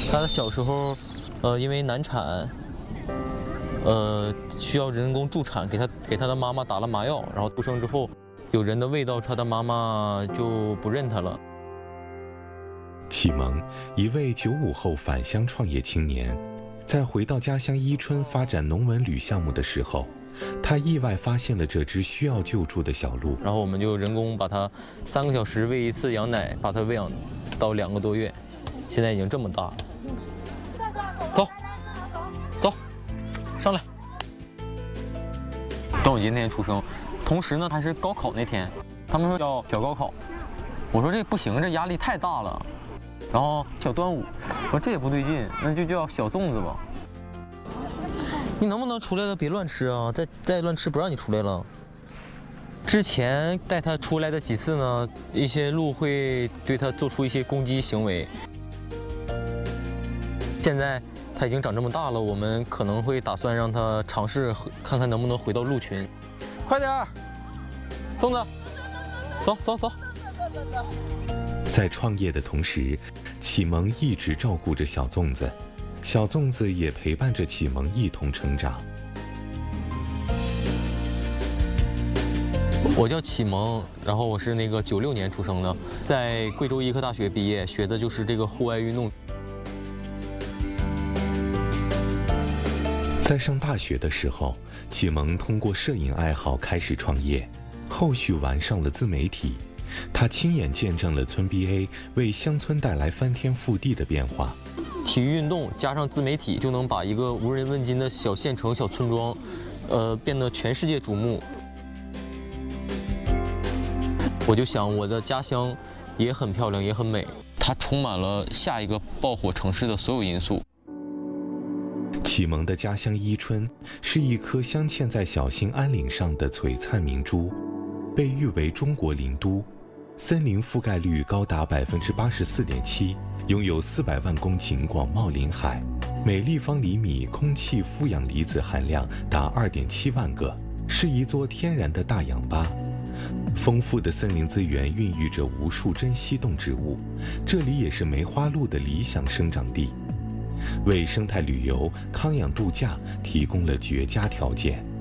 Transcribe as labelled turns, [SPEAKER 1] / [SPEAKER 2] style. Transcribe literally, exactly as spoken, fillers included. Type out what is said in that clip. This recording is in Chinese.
[SPEAKER 1] 他的小时候，呃，因为难产，呃，需要人工助产，给他给他的妈妈打了麻药，然后出生之后，有人的味道，他的妈妈就不认他了。
[SPEAKER 2] 启蒙，一位九五后返乡创业青年，在回到家乡伊春发展农文旅项目的时候，他意外发现了这只需要救助的小鹿。
[SPEAKER 1] 然后我们就人工把它三个小时喂一次羊奶，把它喂养到两个多月，现在已经这么大了。走，走，上来。端午节那天出生，同时呢还是高考那天，他们说要小高考，我说这不行，这压力太大了。然后小端午，我说这也不对劲，那就叫小粽子吧。你能不能出来了？别乱吃啊！再再乱吃，不让你出来了。之前带它出来的几次呢，一些鹿会对它做出一些攻击行为。现在它已经长这么大了，我们可能会打算让它尝试看看能不能回到鹿群。快点儿，粽子，走走走。
[SPEAKER 2] 在创业的同时，启蒙一直照顾着小粽子，小粽子也陪伴着启蒙一同成长。
[SPEAKER 1] 我叫启蒙，然后我是那个九六年出生的，在贵州医科大学毕业，学的就是这个户外运动。
[SPEAKER 2] 在上大学的时候，启蒙通过摄影爱好开始创业，后续玩上了自媒体。他亲眼见证了村 B A 为乡村带来翻天覆地的变化。
[SPEAKER 1] 体育运动加上自媒体，就能把一个无人问津的小县城、小村庄，呃，变得全世界瞩目。我就想，我的家乡也很漂亮，也很美，它充满了下一个爆火城市的所有因素。
[SPEAKER 2] 启蒙的家乡伊春是一颗镶嵌在小兴安岭上的璀璨明珠，被誉为中国林都。森林覆盖率高达百分之八十四点七，拥有四百万公顷广袤林海，每立方厘米空气负氧离子含量达二点七万个，是一座天然的大氧吧。丰富的森林资源孕育着无数珍稀动植物，这里也是梅花鹿的理想生长地，为生态旅游、康养度假提供了绝佳条件。